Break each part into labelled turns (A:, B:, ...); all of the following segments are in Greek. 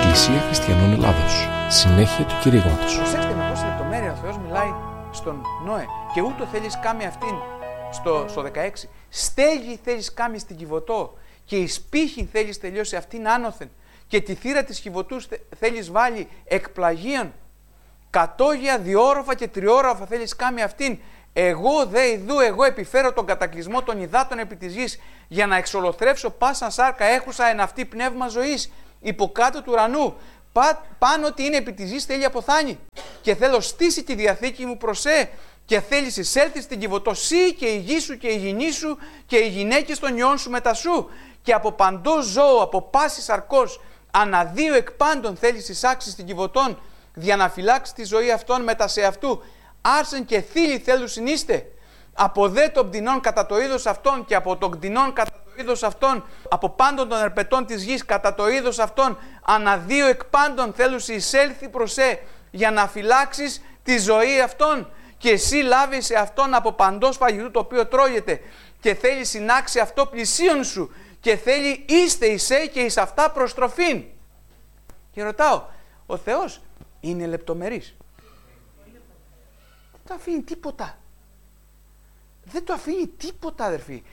A: Εκκλησία Χριστιανών Ελλάδος. Συνέχεια του κηρύγματος.
B: Προσέξτε με πόση λεπτομέρεια ο Θεός μιλάει στον Νόε. Και ούτω θέλεις κάμει αυτήν στο 16. Στέγη θέλεις κάμει στην Κιβωτό και εις πύχη θέλεις τελειώσει αυτήν άνωθεν. Και τη θύρα της Κιβωτού θέλεις βάλει εκ πλαγίων. Κατόγια, διόροφα και τριόροφα θέλεις κάμει αυτήν. Εγώ δε ιδού, εγώ επιφέρω τον κατακλυσμό των υδάτων επί της γης, για να εξολοθρεύσω πάσαν σάρκα έχουσα εν αυτή πνεύμα ζωής, υποκάτω του ουρανού. Πάνω ότι είναι επί της γης θέλει αποθάνει. Και θέλω στήσει τη διαθήκη μου προσέ, και θέλεις εισέλθεις στην Κιβωτό σύ και η γη σου και η γυνή σου και οι γυναίκες των ιών σου μετά σου. Και από παντός ζώο, από πάση σαρκός, αναδύο εκ πάντων θέλεις εισάξεις στην Κιβωτόν, για να φυλάξει τη ζωή αυτών μετά σε αυτού. Άρσεν και θύλοι θέλουν συνείστε. Από δε των πτηνών κατά το είδος αυτών και από των κτηνών κατά το είδος αυτών, από πάντων των ερπετών της γης κατά το είδος αυτών, αναδύο εκ πάντων θέλουν εισέλθει προσέ, για να φυλάξεις τη ζωή αυτών. Και εσύ λάβεις σε αυτόν από παντός φαγητού το οποίο τρώγεται, και θέλει συνάξει αυτό πλησίον σου, και θέλει είστε εισέ και εις αυτά προστροφήν. Και ρωτάω, ο Θεός είναι λεπτομερής? Δεν το αφήνει τίποτα. Δεν το αφήνει τίποτα, αδερφοί.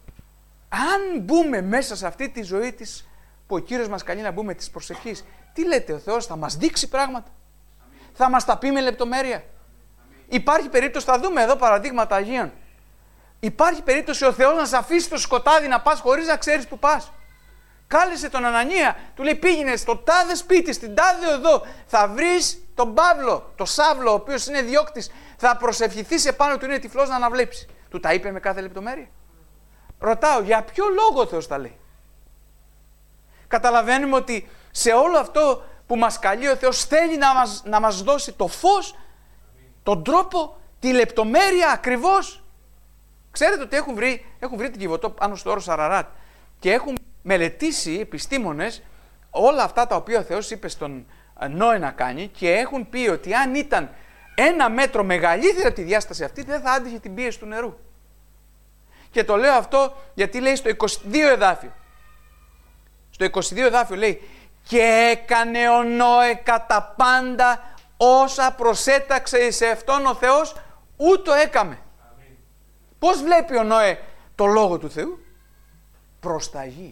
B: Αν μπούμε μέσα σε αυτή τη ζωή της, που ο Κύριος μας καλεί να μπούμε, της προσευχής, τι λέτε, ο Θεός θα μας δείξει πράγματα? Θα μας τα πει με λεπτομέρεια? Υπάρχει περίπτωση, θα δούμε εδώ παραδείγματα Αγίων. Υπάρχει περίπτωση ο Θεός να σε αφήσει στο σκοτάδι να πας χωρίς να ξέρεις που πας? Κάλεσε τον Ανανία, του λέει πήγαινε στο τάδε σπίτι, στην τάδε οδό, θα βρεις τον Παύλο, τον Σάβλο, ο οποίος είναι διώκτης, θα προσευχηθείς επάνω του, είναι τυφλός να αναβλέψει. Του τα είπε με κάθε λεπτομέρεια? Ρωτάω, για ποιο λόγο ο Θεός τα λέει? Καταλαβαίνουμε ότι σε όλο αυτό που μας καλεί ο Θεός θέλει να μας δώσει το φως, τον τρόπο, τη λεπτομέρεια ακριβώς. Ξέρετε ότι έχουν βρει την Κιβωτό πάνω στο όρο Σαραράτ και έχουν μελετήσει επιστήμονες όλα αυτά τα οποία ο Θεός είπε στον Νόε να κάνει, και έχουν πει ότι αν ήταν 1 μέτρο μεγαλύτερη από τη διάσταση αυτή, δεν θα άντυχε την πίεση του νερού. Και το λέω αυτό γιατί λέει στο 22 εδάφιο. Στο 22 εδάφιο λέει, και έκανε ο Νόε κατά πάντα όσα προσέταξε σε αυτόν ο Θεός, ούτω έκαμε. Πώς βλέπει ο Νόε το λόγο του Θεού? Προσταγή.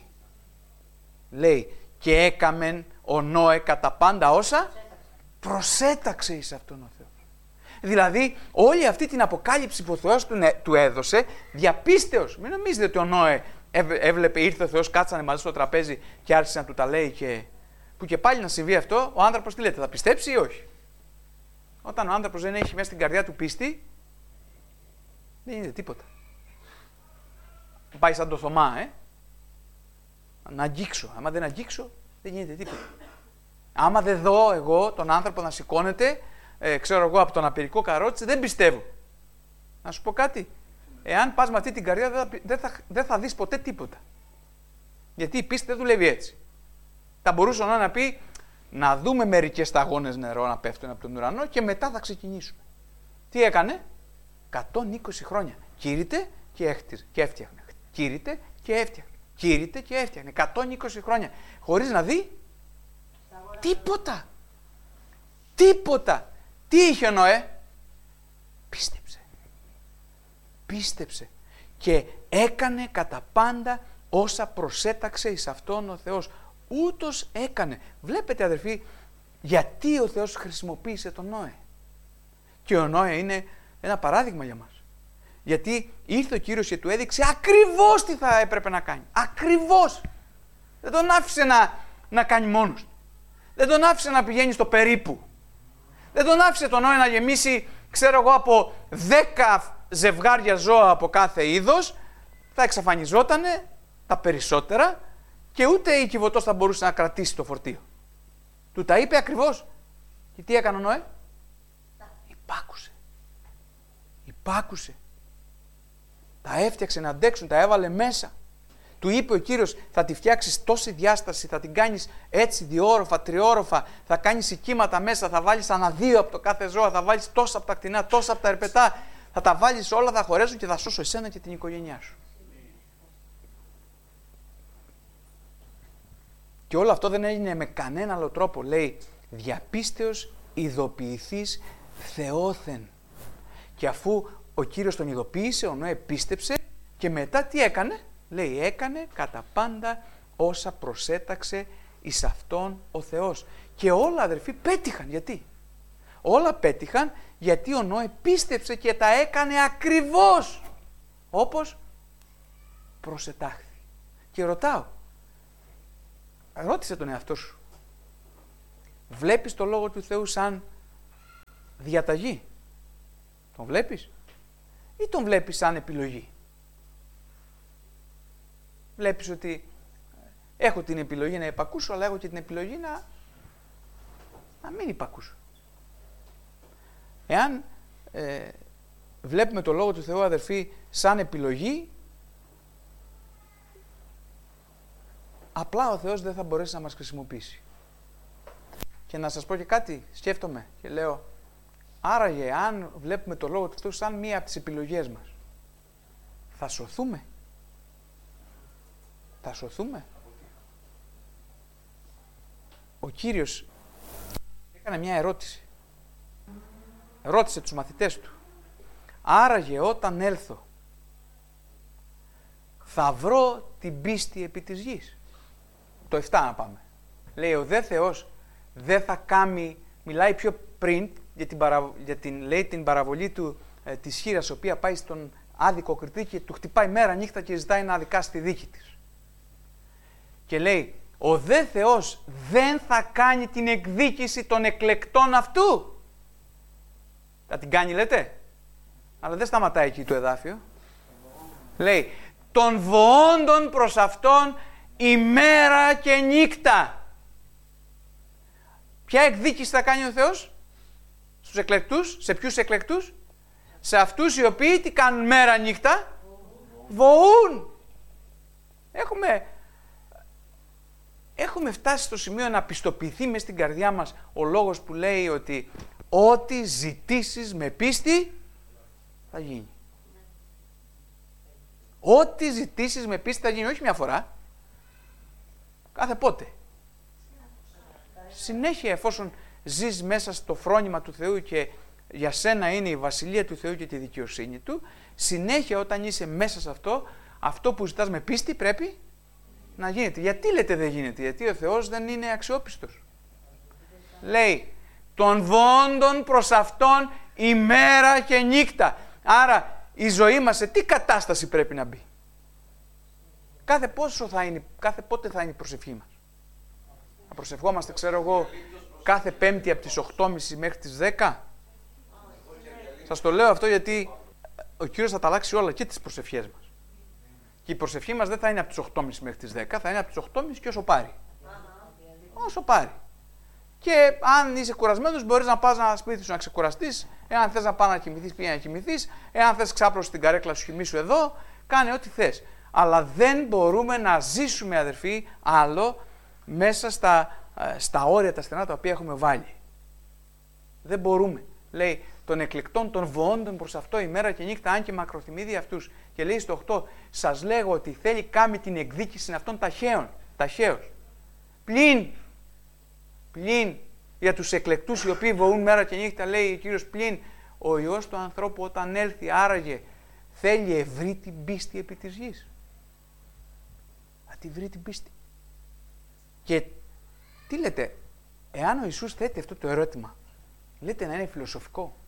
B: Λέει, και έκαμεν ο Νόε κατά πάντα όσα προσέταξε εις αυτόν ο Θεός. Δηλαδή όλη αυτή την αποκάλυψη που ο Θεός του έδωσε διαπίστεως. Μην νομίζετε ότι ο Νόε έβλεπε, ήρθε ο Θεός, κάτσανε μαζί στο τραπέζι και άρχισε να του τα λέει, και που και πάλι να συμβεί αυτό, ο άνθρωπος τι λέτε, θα πιστέψει ή όχι? Όταν ο άνθρωπος δεν έχει μέσα στην καρδιά του πίστη, δεν γίνεται τίποτα. Πάει σαν το Θωμά, να αγγίξω. Άμα δεν αγγίξω, δεν γίνεται τίποτα. Άμα δεν δω εγώ τον άνθρωπο να σηκώνεται, ξέρω εγώ, από τον απειρικό καρότσι, δεν πιστεύω. Να σου πω κάτι. Εάν πας με αυτή την καρδιά, δεν θα δεις ποτέ τίποτα. Γιατί η πίστη δεν δουλεύει έτσι. Θα μπορούσε να πει, να δούμε μερικές σταγόνες νερό να πέφτουν από τον ουρανό και μετά θα ξεκινήσουμε. Τι έκανε? 120 χρόνια. Κήρυτε και έφτιαχνε. Κήρυτε και έφτιαχνε. Κήρυτε και έφτιαχνε. 120 χρόνια. Χωρίς να δει τίποτα. Τίποτα. Τι είχε ο Νόε? Πίστεψε. Πίστεψε. Και έκανε κατά πάντα όσα προσέταξε εις αυτόν ο Θεός. Ούτως έκανε. Βλέπετε, αδερφοί, γιατί ο Θεός χρησιμοποίησε τον Νόε. Και ο Νόε είναι ένα παράδειγμα για μας. Γιατί ήρθε ο Κύριος και του έδειξε ακριβώς τι θα έπρεπε να κάνει. Ακριβώς. Δεν τον άφησε να κάνει μόνος του. Δεν τον άφησε να πηγαίνει στο περίπου. Δεν τον άφησε τον Νόε να γεμίσει, ξέρω εγώ, από 10 ζευγάρια ζώα από κάθε είδος. Θα εξαφανιζότανε τα περισσότερα και ούτε η Κιβωτός θα μπορούσε να κρατήσει το φορτίο. Του τα είπε ακριβώς. Και τι έκανε ο Νόε? Υπάκουσε. Υπάκουσε. Τα έφτιαξε να αντέξουν, τα έβαλε μέσα. Του είπε ο Κύριος, θα τη φτιάξεις τόση διάσταση, θα την κάνεις έτσι διόροφα, τριόροφα, θα κάνεις οικίματα μέσα, θα βάλεις ανά 2 από το κάθε ζώο, θα βάλεις τόσα από τα κτηνά, τόσα από τα ερπετά, θα τα βάλεις όλα, θα χωρέσουν και θα σώσω εσένα και την οικογένειά σου. Και όλο αυτό δεν έγινε με κανένα άλλο τρόπο. Λέει, διαπίστεως ειδοποιηθείς Θεόθεν. Και αφού ο Κύριος τον ειδοποίησε, ο Νόε πίστεψε και μετά τι έκανε? Λέει, έκανε κατά πάντα όσα προσέταξε εις αυτόν ο Θεός. Και όλα, αδερφοί, πέτυχαν. Γιατί? Όλα πέτυχαν γιατί ο Νόε πίστεψε και τα έκανε ακριβώς όπως προσετάχθη. Και ρωτάω, ρώτησε τον εαυτό σου, βλέπεις το Λόγο του Θεού σαν διαταγή? Τον βλέπεις ή τον βλέπεις σαν επιλογή? Βλέπεις ότι έχω την επιλογή να υπακούσω, αλλά έχω και την επιλογή να μην υπακούσω. Εάν βλέπουμε το Λόγο του Θεού, αδερφοί, σαν επιλογή, απλά ο Θεός δεν θα μπορέσει να μας χρησιμοποιήσει. Και να σας πω και κάτι, σκέφτομαι και λέω, άραγε αν βλέπουμε το Λόγο του Θεού σαν μία από τις επιλογές μας, θα σωθούμε? Θα σωθούμε? Ο Κύριος έκανε μια ερώτηση. Ρώτησε τους μαθητές του, άραγε όταν έλθω θα βρω την πίστη επί της γης? Το 7 να πάμε. Λέει, ο δε Θεός δεν θα κάνει, μιλάει πιο πριν για την παραβολή του της χήρας, η οποία πάει στον άδικο κριτή και του χτυπάει μέρα νύχτα και ζητάει να δικάσει τη δίκη της. Και λέει, ο δε Θεός δεν θα κάνει την εκδίκηση των εκλεκτών αυτού? Θα την κάνει, λέτε? Αλλά δεν σταματάει εκεί το εδάφιο. Λέει, των βοόντων προς αυτόν ημέρα και νύχτα. Ποια εκδίκηση θα κάνει ο Θεός? Στους εκλεκτούς. Σε ποιους εκλεκτούς? Σε αυτούς οι οποίοι τι κάνουν μέρα νύχτα? Βοούν. Έχουμε φτάσει στο σημείο να πιστοποιηθεί μες στην καρδιά μας ο λόγος που λέει ότι ό,τι ζητήσεις με πίστη θα γίνει. Ό,τι ζητήσεις με πίστη θα γίνει, όχι μια φορά. Κάθε πότε. Συνέχεια, εφόσον ζεις μέσα στο φρόνημα του Θεού και για σένα είναι η βασιλεία του Θεού και τη δικαιοσύνη του, συνέχεια όταν είσαι μέσα σε αυτό που ζητάς με πίστη πρέπει να γίνεται. Γιατί λέτε δεν γίνεται? Γιατί ο Θεός δεν είναι αξιόπιστος. Λέει, των βόντων προς αυτόν ημέρα και νύχτα. Άρα η ζωή μας σε τι κατάσταση πρέπει να μπει? Κάθε πότε θα είναι η προσευχή μας? Θα προσευχόμαστε, ξέρω εγώ, κάθε Πέμπτη από τις 8.30 μέχρι τις 10? Σας το λέω αυτό γιατί ο Κύριος θα τα αλλάξει όλα και τις προσευχές μας. Και η προσευχή μας δεν θα είναι από τις 8.30 μέχρι τις 10, θα είναι από τις 8.30 και όσο πάρει. Όσο πάρει. Και αν είσαι κουρασμένος, μπορείς να πας να σπίτι σου να ξεκουραστείς. Εάν θες να πας να κοιμηθείς, πήγαινε να κοιμηθείς. Εάν θες ξάπλωση στην καρέκλα σου, κοιμήσου εδώ. Κάνε ό,τι θες. Αλλά δεν μπορούμε να ζήσουμε, αδερφοί, άλλο μέσα στα όρια τα στενά τα οποία έχουμε βάλει. Δεν μπορούμε. Λέει, των εκλεκτών των βοόντων προς αυτό ημέρα και νύχτα, αν και μακροθυμίδι αυτούς. Και λέει στο 8, σας λέγω ότι θέλει κάμει την εκδίκηση αυτών ταχαίως. Πλην για τους εκλεκτούς οι οποίοι βοούν μέρα και νύχτα, λέει ο Κύριος, πλην ο Υιός του ανθρώπου όταν έλθει, άραγε θέλει ευρύ την πίστη επί της γης. Θα τη βρει την πίστη. Και τι λέτε, εάν ο Ιησούς θέτει αυτό το ερώτημα, λέτε να είναι φιλοσοφικό?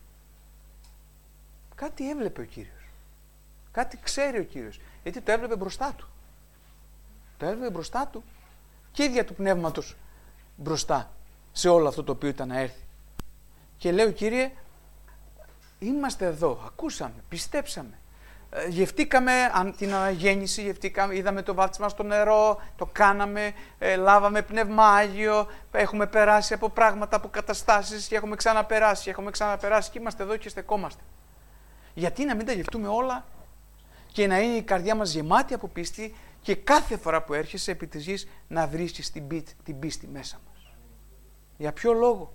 B: Κάτι έβλεπε ο Κύριος. Κάτι ξέρει ο Κύριος. Γιατί το έβλεπε μπροστά του. Το έβλεπε μπροστά του και ίδια του πνεύματος μπροστά σε όλο αυτό το οποίο ήταν να έρθει. Και λέω, Κύριε, είμαστε εδώ, ακούσαμε, πιστέψαμε. Γευτήκαμε την αναγέννηση, είδαμε το βάπτισμα στο νερό, το κάναμε, λάβαμε πνεύμα Άγιο, έχουμε περάσει από πράγματα, από καταστάσεις και έχουμε ξαναπεράσει και είμαστε εδώ και στεκόμαστε. Γιατί να μην τα γευτούμε όλα και να είναι η καρδιά μας γεμάτη από πίστη και κάθε φορά που έρχεσαι επί της γης να βρίσκεις την πίστη μέσα μας. Για ποιο λόγο?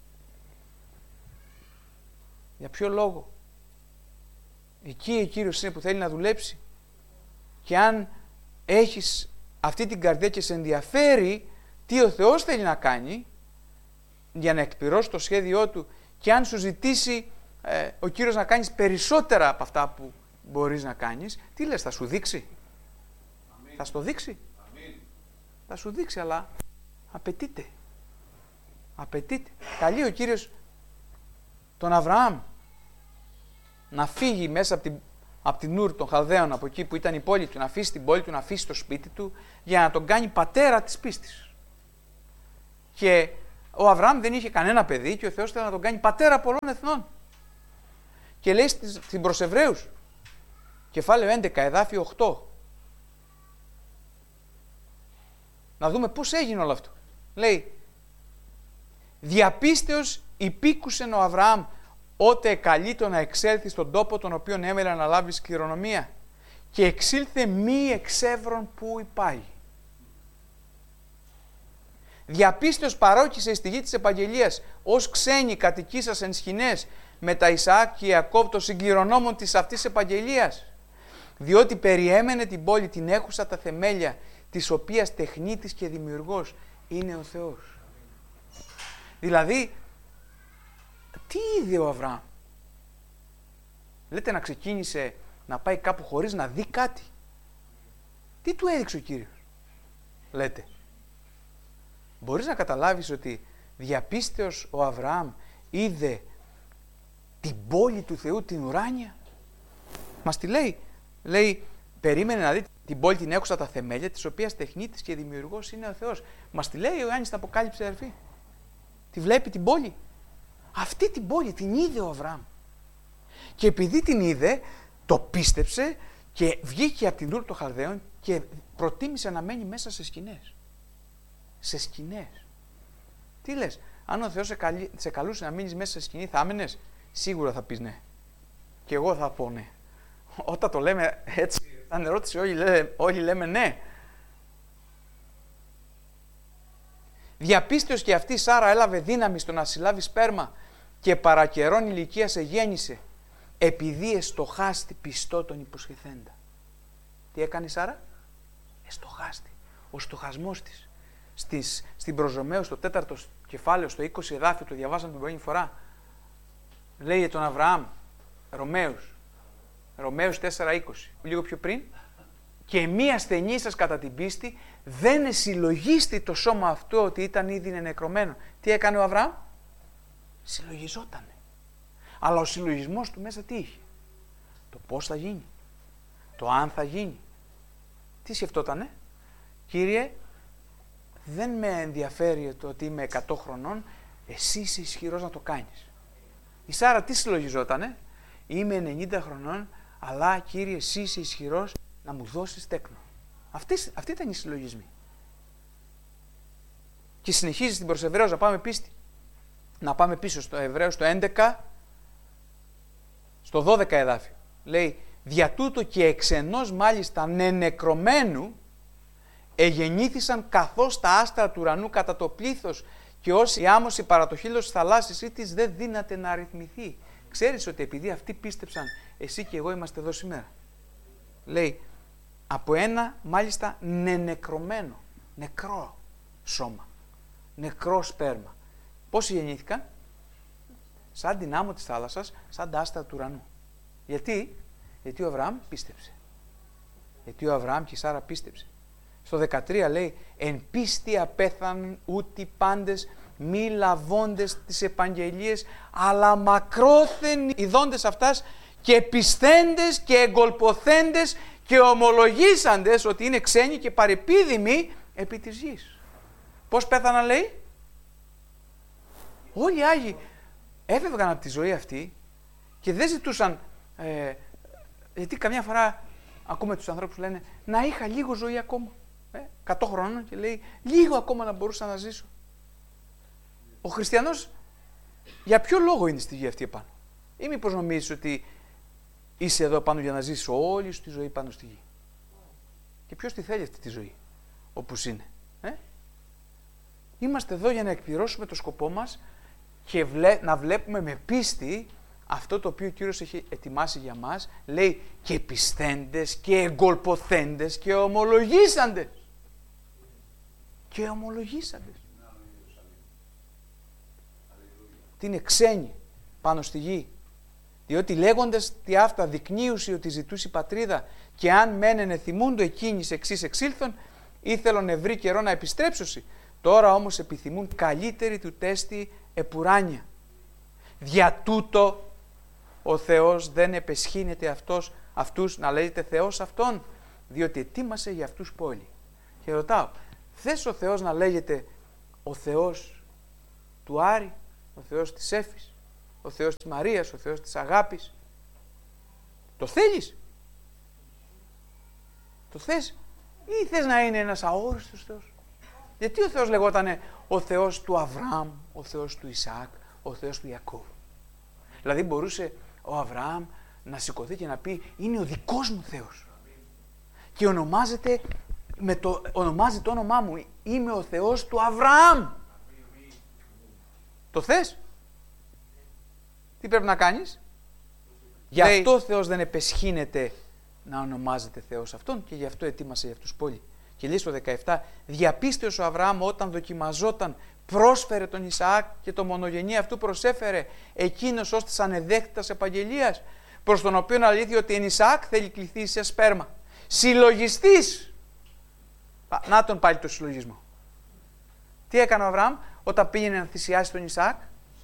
B: Για ποιο λόγο? Εκεί ο Κύριος είναι που θέλει να δουλέψει. Και αν έχεις αυτή την καρδιά και σε ενδιαφέρει τι ο Θεός θέλει να κάνει για να εκπληρώσει το σχέδιό Του, και αν σου ζητήσει ο Κύριος να κάνεις περισσότερα από αυτά που μπορείς να κάνεις, τι λες, θα σου δείξει? Αμήν. Θα σου το δείξει? Αμήν. Θα σου δείξει, αλλά απαιτείται. Απαιτείται. Καλεί ο Κύριος τον Αβραάμ να φύγει μέσα από την Ούρ των Χαλδαίων, από εκεί που ήταν η πόλη του, να αφήσει την πόλη του, να αφήσει το σπίτι του, για να τον κάνει πατέρα της πίστης. Και ο Αβραάμ δεν είχε κανένα παιδί και ο Θεός θέλει να τον κάνει πατέρα πολλών εθνών. Και λέει στην προς Εβραίους, κεφάλαιο 11, εδάφιο 8. Να δούμε πώς έγινε όλο αυτό. Λέει, διαπίστεως υπήκουσεν ο Αβραάμ, ότε εκαλείτο να εξέλθει στον τόπο τον οποίον έμελε να λάβει κληρονομία, και εξήλθε μη εξεύρων που υπάγει. Διαπίστεως παρόχησε εις τη γη της επαγγελίας, ως ξένοι κατοικήσας εν σκηνές, με τα Ισαάκ και Ιακώβ των συγκληρονόμων της αυτής επαγγελίας, διότι περιέμενε την πόλη την έχουσα τα θεμέλια, της οποίας τεχνίτης και δημιουργός είναι ο Θεός. Δηλαδή, τι είδε ο Αβραάμ? Λέτε να ξεκίνησε να πάει κάπου χωρίς να δει κάτι? Τι του έδειξε ο Κύριος? Λέτε. Μπορείς να καταλάβεις ότι διαπίστεως ο Αβραάμ είδε την πόλη του Θεού, την ουράνια? Μας τη λέει, περίμενε να δει την πόλη την έχουσα τα θεμέλια, της οποίας τεχνίτης και δημιουργός είναι ο Θεός. Μας τη λέει ο Ιωάννης στην Αποκάλυψη, αδερφοί. Τη βλέπει την πόλη. Αυτή την πόλη την είδε ο Αβραάμ. Και επειδή την είδε, το πίστεψε και βγήκε από την Ούρ των Χαλδαίων και προτίμησε να μένει μέσα σε σκηνές. Σε σκηνές. Τι λες, αν ο Θεός σε καλούσε να μείνεις μέσα σε σκηνή, θα άμενες? Σίγουρα θα πεις ναι. Και εγώ θα πω ναι. Όταν το λέμε έτσι, σαν ερώτηση, όλοι λέμε ναι. Διαπίστεως και αυτή η Σάρα έλαβε δύναμη στο να συλλάβει σπέρμα και παρακαιρών ηλικίας εγέννησε, επειδή εστοχάστη πιστό τον υποσχεθέντα. Τι έκανε η Σάρα? Εστοχάστη. Ο στοχασμός της. Στην προς Ρωμαίους, στο 4ο κεφάλαιο, στο 20 εδάφιο, το διαβάσαμε την πρώτη φορά. Λέει για τον Αβραάμ, Ρωμαίους 4:20, λίγο πιο πριν. Και μη ασθενή σας κατά την πίστη δεν συλλογίστη το σώμα αυτό ότι ήταν ήδη νεκρωμένο. Τι έκανε ο Αβραάμ? Συλλογιζότανε. Αλλά ο συλλογισμός του μέσα τι είχε? Το πώς θα γίνει, το αν θα γίνει. Τι σκεφτότανε? Κύριε, δεν με ενδιαφέρει το ότι είμαι 100 χρονών, εσύ είσαι ισχυρός να το κάνεις. Η Σάρα τι συλλογιζότανε? Είμαι 90 χρονών, αλλά Κύριε, εσύ είσαι ισχυρός να μου δώσεις τέκνο. Αυτοί ήταν οι συλλογισμοί. Και συνεχίζει στην προς Εβραίους, να πάμε πίστη. Να πάμε πίσω στο Εβραίους το 11, στο 12 εδάφιο. Λέει, δια τούτο και εξ ενός μάλιστα νεκρωμένου εγεννήθησαν καθώς τα άστρα του ουρανού κατά το πλήθος, και ως η άμμωση παρά το χείλος της θαλάσσης ή της δεν δύναται να αριθμηθεί. Ξέρεις ότι επειδή αυτοί πίστεψαν, εσύ και εγώ είμαστε εδώ σήμερα. Λέει, από ένα μάλιστα νεκρωμένο, νεκρό σώμα, νεκρό σπέρμα. Πόσοι γεννήθηκαν? Σαν την άμμο της θάλασσας, σαν τα άστρα του ουρανού. Γιατί ο Αβραάμ πίστεψε. Γιατί ο Αβραάμ και η Σάρα πίστεψε. Στο 13 λέει, εν πίστη απέθανον ούτι πάντες μη λαβώντες τις επαγγελίες, αλλά μακρόθεν ειδώντες αυτάς και πιστέντες και εγκολποθέντες και ομολογήσαντες ότι είναι ξένοι και παρεπίδημοι επί της γης. Πώς πέθαναν, λέει? Όλοι οι Άγιοι έφευγαν από τη ζωή αυτή και δεν ζητούσαν, γιατί καμιά φορά ακούμε τους ανθρώπους που λένε να είχα λίγο ζωή ακόμα, 100 χρόνων, και λέει λίγο ακόμα να μπορούσα να ζήσω. Ο χριστιανός για ποιο λόγο είναι στη γη αυτή επάνω? Ή μήπως νομίζεις ότι είσαι εδώ πάνω για να ζήσεις όλη σου τη ζωή πάνω στη γη? Και ποιος τη θέλει αυτή τη ζωή όπου είναι? Είμαστε εδώ για να εκπληρώσουμε το σκοπό μας και να βλέπουμε με πίστη αυτό το οποίο ο Κύριος έχει ετοιμάσει για μας. Λέει και πιστέντες και εγκολποθέντες και ομολογήσαντες. και ομολογήσατε. Τι είναι ξένοι πάνω στη γη. Διότι λέγοντας τι αυτά δεικνύουσι ότι ζητούσε η πατρίδα και αν μένενε θυμούντο εκείνης εξής εξήλθον, ήθελον ευρύ καιρό να επιστρέψωσι. Τώρα όμως επιθυμούν καλύτερη του τέστη επουράνια. Δια τούτο ο Θεός δεν επεσχύνεται αυτούς να λέγεται Θεός αυτόν, διότι ετοίμασε για αυτούς πόλη. Και ρωτάω, θες ο Θεός να λέγεται ο Θεός του Άρη, ο Θεός της Έφης, ο Θεός της Μαρίας, ο Θεός της Αγάπης? Το θέλεις? Το θες? Ή θες να είναι ένας αόριστος Θεός? Γιατί ο Θεός λεγότανε ο Θεός του Αβραάμ, ο Θεός του Ισαάκ, ο Θεός του Ιακώβ? Δηλαδή μπορούσε ο Αβραάμ να σηκωθεί και να πει είναι ο δικός μου Θεός και ονομάζει το όνομά μου, είμαι ο Θεός του Αβραάμ. Το θες? Τι πρέπει να κάνεις? Γι' αυτό ο Θεός δεν επεσχύνεται να ονομάζεται Θεός αυτόν και γι' αυτό ετοίμασε για αυτούς πόλη. Και λέει στο 17, διαπίστεως ο Αβραάμ όταν δοκιμαζόταν πρόσφερε τον Ισαάκ και το μονογενή αυτού προσέφερε εκείνος ως της ανεδέχτητας επαγγελίας, προς τον οποίον αλήθεια ότι εν Ισαάκ θέλει κληθεί σε σπέρμα. Συλλογιστής. Να τον πάλι το συλλογισμό. Τι έκανε ο Αβραάμ όταν πήγαινε να θυσιάσει τον Ισαάκ?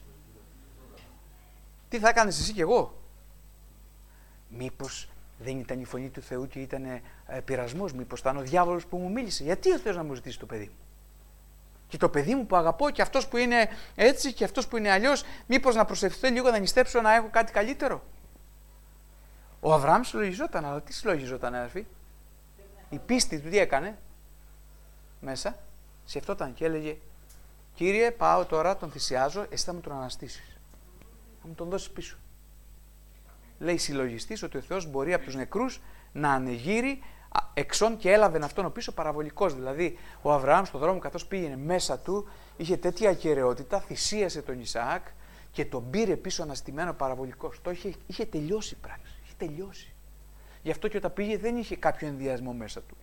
B: Τι θα έκανες εσύ και εγώ? Μήπως δεν ήταν η φωνή του Θεού και ήταν πειρασμός? Μήπως ήταν ο διάβολος που μου μίλησε? Γιατί ο Θεός να μου ζητήσει το παιδί μου? Και το παιδί μου που αγαπώ και αυτός που είναι έτσι και αυτός που είναι αλλιώς, μήπως να προσευχηθώ λίγο να νηστέψω να έχω κάτι καλύτερο? Ο Αβραάμ συλλογιζόταν, αλλά τι συλλογιζόταν, αδερφοί? Η πίστη του τι έκανε μέσα? Σκεφτόταν και έλεγε, Κύριε, πάω τώρα, τον θυσιάζω, εσύ θα μου τον αναστήσεις. Θα μου τον δώσεις πίσω. Λέει συλλογιστής ότι ο Θεός μπορεί από τους νεκρούς να ανεγείρει εξών και έλαβε αυτόν ο πίσω παραβολικός. Δηλαδή, ο Αβραάμ στον δρόμο καθώς πήγαινε μέσα του, είχε τέτοια ακεραιότητα, θυσίασε τον Ισαάκ και τον πήρε πίσω αναστημένο παραβολικός. Το είχε τελειώσει η πράξη. Είχε τελειώσει. Γι' αυτό και όταν πήγε δεν είχε κάποιο ενδιασμό μέσα του.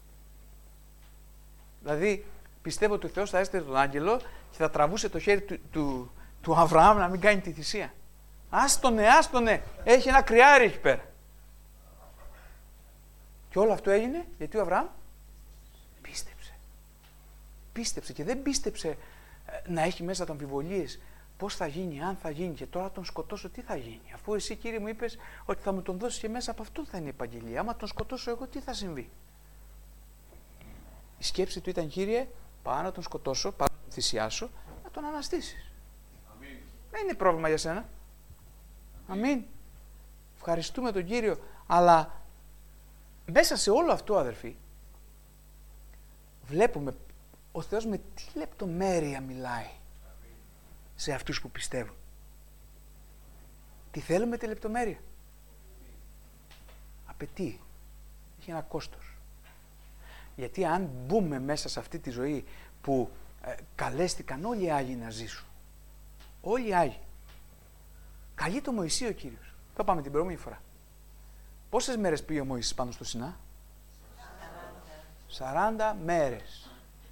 B: Δηλαδή, πιστεύω ότι ο Θεός θα έστελνε τον άγγελο και θα τραβούσε το χέρι του Αβραάμ να μην κάνει τη θυσία. Άστονε, έχει ένα κρυάρι εκεί πέρα. Και όλο αυτό έγινε γιατί ο Αβραάμ πίστεψε και δεν πίστεψε να έχει μέσα τα αμφιβολίες πώς θα γίνει, αν θα γίνει και τώρα τον σκοτώσω τι θα γίνει, αφού εσύ Κύριε μου είπες ότι θα μου τον δώσεις και μέσα από αυτόν θα είναι η επαγγελία, άμα τον σκοτώσω εγώ τι θα συμβεί? Η σκέψη του ήταν, Κύριε, πάω να τον σκοτώσω, πάω να τον θυσιάσω, να τον αναστήσεις. Αμήν. Δεν είναι πρόβλημα για σένα. Αμήν. Ευχαριστούμε τον Κύριο. Αλλά μέσα σε όλο αυτό, αδερφοί, βλέπουμε ο Θεός με τι λεπτομέρεια μιλάει σε αυτούς που πιστεύουν. Τι θέλουμε τη λεπτομέρεια? Απαιτεί. Έχει ένα κόστος. Γιατί αν μπούμε μέσα σε αυτή τη ζωή που καλέστηκαν όλοι οι Άγιοι να ζήσουν, όλοι οι Άγιοι, καλεί το Μωυσή ο Κύριος. Το πάμε την προηγούμενη φορά. Πόσες μέρες πήγε ο Μωυσής πάνω στο Σινά? 40 μέρες.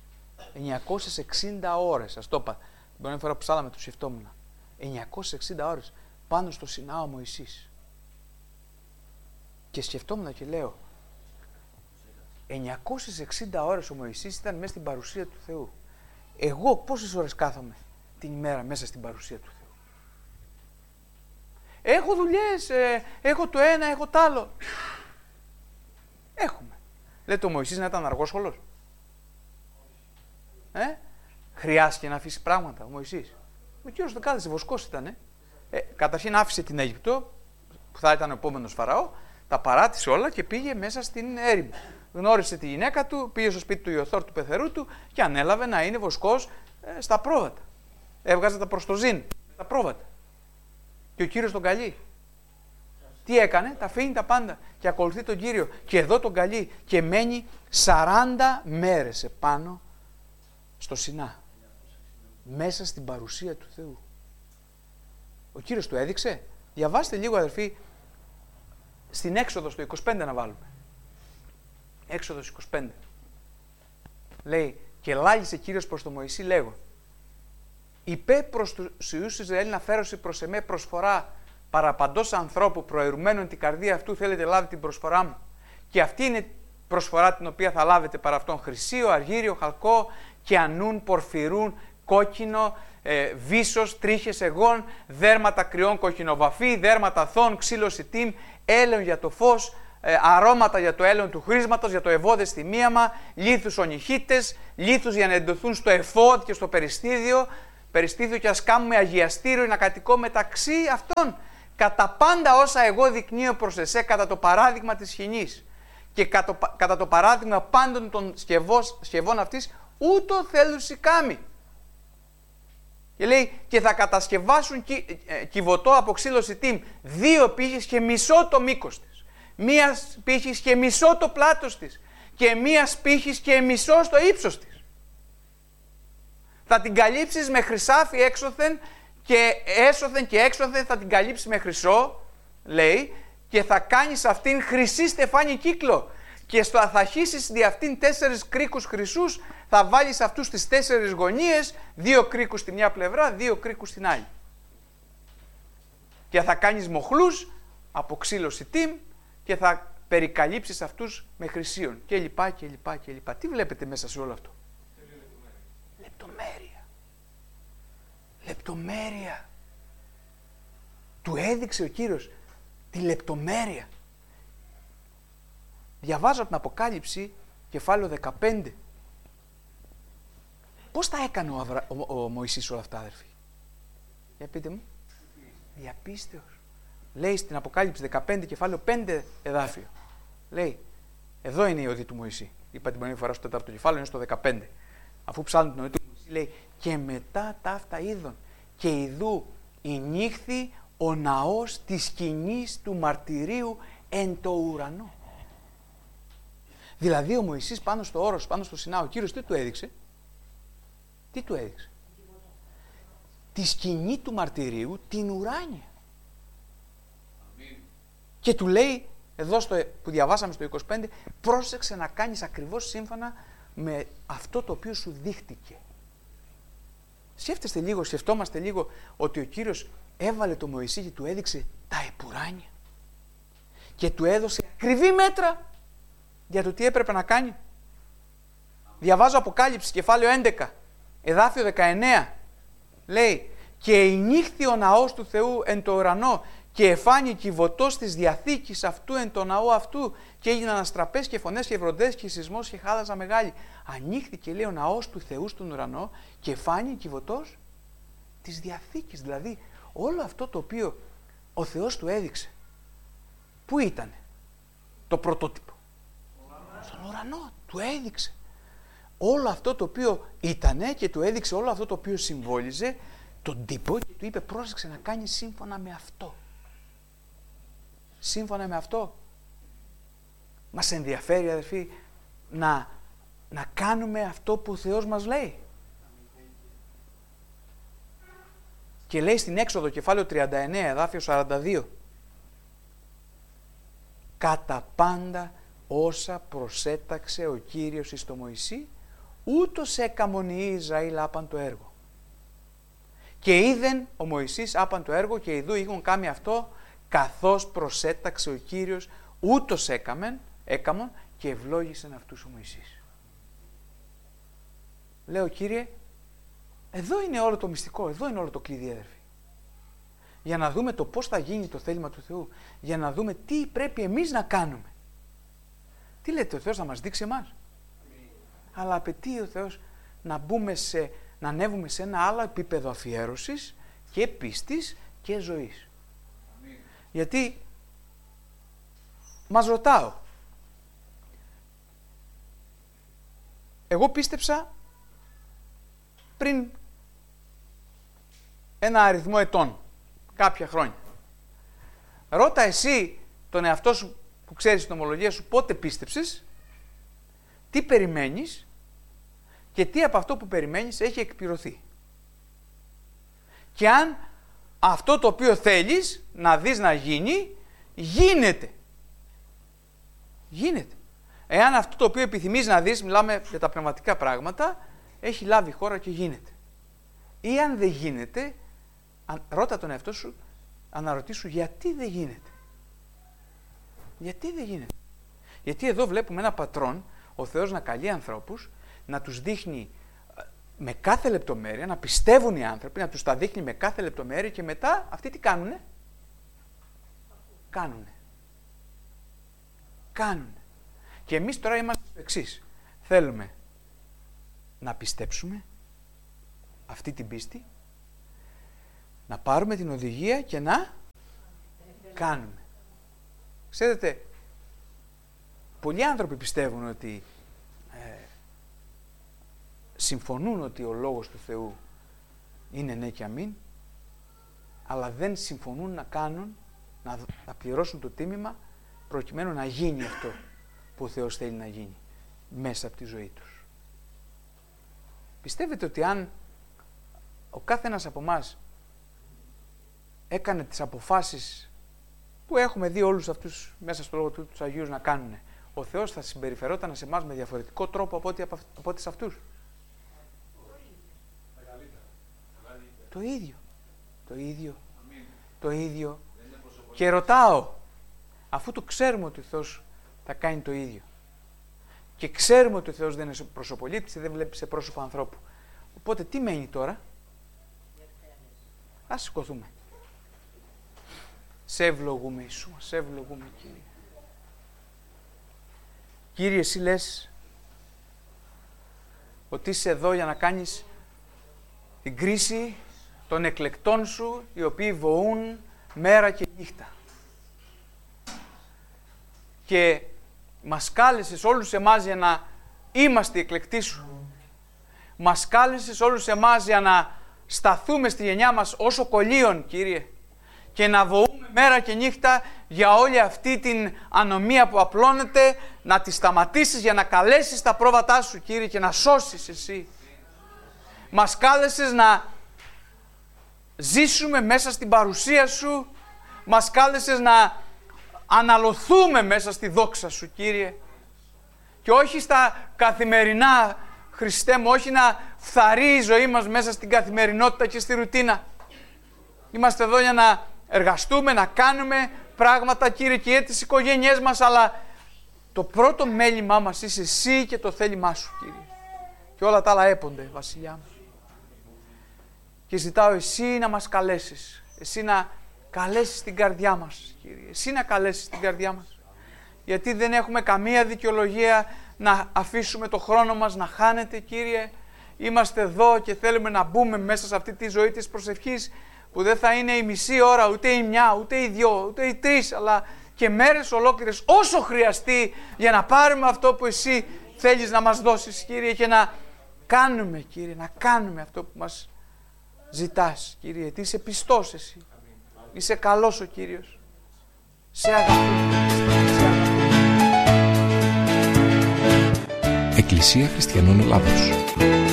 B: 960 ώρες. Σας το είπα. Την προηγούμενη φορά που ψάλαμε το σκεφτόμουν. 960 ώρες πάνω στο Σινά ο Μωυσής. Και σκεφτόμουν και λέω, 960 ώρες ο Μωυσής ήταν μέσα στην παρουσία του Θεού. Εγώ πόσες ώρες κάθομαι την ημέρα μέσα στην παρουσία του Θεού? Έχω δουλειές, έχω το ένα, έχω το άλλο. Έχουμε. Λέτε ο Μωυσής να ήταν αργόσχολος? Χρειάστηκε να αφήσει πράγματα ο Μωυσής? Ο Κύριος δεν κάθεσε, βοσκός ήταν. Καταρχήν άφησε την Αίγυπτο, που θα ήταν ο επόμενος Φαραώ, τα παράτησε όλα και πήγε μέσα στην έρημο. Γνώρισε τη γυναίκα του, πήγε στο σπίτι του Ιωθόρ του πεθερού του και ανέλαβε να είναι βοσκός στα πρόβατα. Έβγαζε τα προστοζήν, τα πρόβατα. Και ο Κύριος τον καλεί. Τι έκανε? Τα αφήνει τα πάντα και ακολουθεί τον Κύριο. Και εδώ τον καλεί και μένει 40 μέρες επάνω στο Σινά. Μέσα στην παρουσία του Θεού. Ο Κύριος του έδειξε. Διαβάστε λίγο, αδερφοί, στην Έξοδο στο 25 να βάλουμε. Έξοδος 25. Λέει, Και λάγησε Κύριος προς τον Μωυσή λέγον, «Είπε προς τους Υιούς Ισραήλ να φέρωσι προς εμέ προσφορά παραπαντός ανθρώπου προαιρουμένων την καρδία αυτού, θέλετε λάβει την προσφορά μου. Και αυτή είναι προσφορά την οποία θα λάβετε παρά αυτόν: χρυσίο, αργύριο, χαλκό και ανούν, πορφυρούν, κόκκινο, βύσσος, τρίχες αιγών, δέρματα κρυών κοκκινοβαφή, δέρματα θών, ξύλο σιτίμ, έλαιον για το φως, αρώματα για το έλαιον του χρήσματος, για το ευώδες θυμίαμα, λίθους ονυχίτες, λίθους για να εντοθούν στο εφόδ και στο περιστίδιο και ας κάνουμε αγιαστήριο να κατοικώ μεταξύ αυτών. Κατά πάντα όσα εγώ δεικνύω προς εσέ κατά το παράδειγμα της σκηνής και κατά το παράδειγμα πάντων των σκευών αυτής, ούτω θέλουσι κάμει. Και λέει, και θα κατασκευάσουν κυβωτό από ξύλο σιτίμ, 2 πύχες και μισό το μήκος της, 1 πύχης και μισό το πλάτος της και 1 πύχης και μισό στο ύψος της. Θα την καλύψεις με χρυσάφι έξωθεν και έσωθεν και έξωθεν θα την καλύψεις με χρυσό, λέει, και θα κάνεις αυτήν χρυσή στεφάνι κύκλο και θα χύσεις δι' αυτήν 4 κρίκους χρυσούς, θα βάλεις αυτούς στις 4 γωνίες, 2 κρίκους στη μια πλευρά, 2 κρίκους στην άλλη. Και θα κάνεις μοχλούς από ξύλο σιτίμ και θα περικαλύψεις αυτούς με χρυσίον και λοιπά και λοιπά και λοιπά. Τι βλέπετε μέσα σε όλο αυτό? Λεπτομέρεια. Λεπτομέρεια. Του έδειξε ο Κύριος τη λεπτομέρεια. Διαβάζω την Αποκάλυψη, κεφάλαιο 15. Πώς τα έκανε ο Μωυσής όλα αυτά, αδερφοί? Για πείτε μου. Διαπίστεως. Λέει στην Αποκάλυψη 15, κεφάλαιο 5 εδάφιο. Λέει, εδώ είναι η οδή του Μωυσή. Είπα την προηγούμενη φορά στο 4ο κεφάλαιο, είναι στο 15. Αφού ψάχνουν την οδή του Μωυσή, λέει, και μετά ταύτα είδων και ιδού ηνύχθη ο ναός της σκηνής του μαρτυρίου εν το ουρανό. Δηλαδή ο Μωυσής πάνω στο όρος, πάνω στο Σινά, ο Κύριος τι του έδειξε? Τι του έδειξε? Τη σκηνή του μαρτυρίου, την ουράνια. Και του λέει, εδώ που διαβάσαμε στο 25, πρόσεξε να κάνεις ακριβώς σύμφωνα με αυτό το οποίο σου δείχτηκε. Σκεφτόμαστε λίγο ότι ο Κύριος έβαλε το Μωυσή και του έδειξε τα επουράνια και του έδωσε ακριβή μέτρα για το τι έπρεπε να κάνει. Διαβάζω Αποκάλυψη, κεφάλαιο 11, εδάφιο 19. Λέει, και ηνύχθη ο ναός του Θεού εν το ουρανό και εφάνει κυβωτός της διαθήκης αυτού εν το ναό αυτού και έγιναν αστραπές και φωνές και βροντές και σεισμός και χάλαζα μεγάλη. Ανοίχθηκε, λέει, ο ναός του Θεού στον ουρανό και εφάνει κυβωτός της διαθήκης. Δηλαδή όλο αυτό το οποίο ο Θεός του έδειξε, πού ήτανε το πρωτότυπο? Στον ουρανό του έδειξε όλο αυτό το οποίο ήτανε και του έδειξε όλο αυτό το οποίο συμβόλιζε τον τύπο και του είπε, πρόσεξε να κάνει σύμφωνα με αυτό. Σύμφωνα με αυτό. Μας ενδιαφέρει, αδερφοί, να κάνουμε αυτό που ο Θεός μας λέει. Και λέει στην Έξοδο κεφάλαιο 39, εδάφιο 42. Κατά πάντα όσα προσέταξε ο Κύριος εις το Μωυσή, ούτως έκαμον οι Ισραήλ άπαν το έργο. Και είδεν ο Μωυσής άπαν το έργο και ειδού είχον κάνει αυτό, καθώς προσέταξε ο Κύριος, ούτως έκαμον και ευλόγησεν αυτούς ο Μωυσής. Λέω, Κύριε, εδώ είναι όλο το μυστικό, εδώ είναι όλο το κλειδί, αδερφοί. Για να δούμε το πώς θα γίνει το θέλημα του Θεού, για να δούμε τι πρέπει εμείς να κάνουμε. Τι λέτε, ο Θεός να μας δείξει εμάς? Αλλά απαιτεί ο Θεός να ανέβουμε σε ένα άλλο επίπεδο αφιέρωσης και πίστης και ζωής. Γιατί μας ρωτάω, εγώ πίστεψα πριν ένα αριθμό ετών, κάποια χρόνια. Ρώτα εσύ τον εαυτό σου που ξέρεις την ομολογία σου πότε πίστεψες, τι περιμένεις και τι από αυτό που περιμένεις έχει εκπληρωθεί. Και αν αυτό το οποίο θέλεις να δεις να γίνει, γίνεται. Γίνεται. Εάν αυτό το οποίο επιθυμείς να δεις, μιλάμε για τα πνευματικά πράγματα, έχει λάβει η χώρα και γίνεται. Ή αν δεν γίνεται, ρώτα τον εαυτό σου, αναρωτήσου γιατί δεν γίνεται. Γιατί δεν γίνεται. Γιατί εδώ βλέπουμε ένα πατρόν, ο Θεός να καλεί ανθρώπους, να τους δείχνει με κάθε λεπτομέρεια, να πιστεύουν οι άνθρωποι, να τους τα δείχνει με κάθε λεπτομέρεια και μετά αυτοί τι κάνουνε. Κάνουνε. Και εμείς τώρα είμαστε το εξής. Θέλουμε να πιστέψουμε αυτή την πίστη, να πάρουμε την οδηγία και να κάνουμε. Ξέρετε, πολλοί άνθρωποι πιστεύουν ότι συμφωνούν ότι ο Λόγος του Θεού είναι ναι και αμήν, αλλά δεν συμφωνούν να κάνουν, να πληρώσουν το τίμημα προκειμένου να γίνει αυτό που ο Θεός θέλει να γίνει μέσα από τη ζωή τους. Πιστεύετε ότι αν ο κάθε ένας από εμάς έκανε τις αποφάσεις που έχουμε δει όλους αυτούς μέσα στο Λόγο του τους Αγίους να κάνουν, ο Θεός θα συμπεριφερόταν σε εμάς με διαφορετικό τρόπο από ό,τι σε αυτούς? Το ίδιο. Και ρωτάω, αφού το ξέρουμε ότι ο Θεός θα κάνει το ίδιο και ξέρουμε ότι ο Θεός δεν είναι προσωπολήπτης, δεν βλέπει σε πρόσωπο ανθρώπου, οπότε τι μένει τώρα? Ας σηκωθούμε. Σε ευλογούμε, Ιησού, σε ευλογούμε, Κύριε. Κύριε, εσύ λες ότι είσαι εδώ για να κάνεις την κρίση των εκλεκτών σου, οι οποίοι βοούν μέρα και νύχτα. Και μας κάλεσες όλους εμάς για να είμαστε οι εκλεκτοί σου. Μας κάλεσες όλους εμάς για να σταθούμε στη γενιά μας όσο κολλίων, Κύριε, και να βοούμε μέρα και νύχτα για όλη αυτή την ανομία που απλώνεται, να τη σταματήσεις για να καλέσεις τα πρόβατά σου, Κύριε, και να σώσεις εσύ. Μας κάλεσες να ζήσουμε μέσα στην παρουσία σου, μας κάλεσες να αναλωθούμε μέσα στη δόξα σου, Κύριε, και όχι στα καθημερινά, Χριστέ μου, όχι να φθαρεί η ζωή μας μέσα στην καθημερινότητα και στη ρουτίνα. Είμαστε εδώ για να εργαστούμε, να κάνουμε πράγματα, Κύριε, και για τις οικογένειές μας, αλλά το πρώτο μέλημά μας είσαι εσύ και το θέλημά σου, Κύριε. Και όλα τα άλλα έπονται, Βασιλιά μου. Και ζητάω εσύ να μας καλέσεις, εσύ να καλέσεις την καρδιά μας, Κύριε, εσύ να καλέσεις την καρδιά μας. Γιατί δεν έχουμε καμία δικαιολογία να αφήσουμε το χρόνο μας να χάνεται, Κύριε. Είμαστε εδώ και θέλουμε να μπούμε μέσα σε αυτή τη ζωή της προσευχής, που δεν θα είναι η μισή ώρα, ούτε η μια, ούτε οι δυο, ούτε οι τρεις, αλλά και μέρες ολόκληρες, όσο χρειαστεί, για να πάρουμε αυτό που εσύ θέλεις να μας δώσεις, Κύριε, και να κάνουμε, Κύριε, να κάνουμε αυτό που μας ζητάς, Κύριε, γιατί είσαι πιστός εσύ. Είσαι καλός ο Κύριος. Σε αγαπούμε.
A: Εκκλησία Χριστιανών Ελλάδος.